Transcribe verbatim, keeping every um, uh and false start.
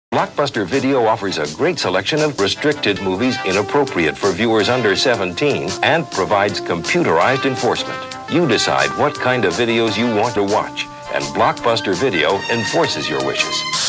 Blockbuster Video offers a great selection of restricted movies inappropriate for viewers under seventeen and provides computerized enforcement. You decide what kind of videos you want to watch, and Blockbuster Video enforces your wishes.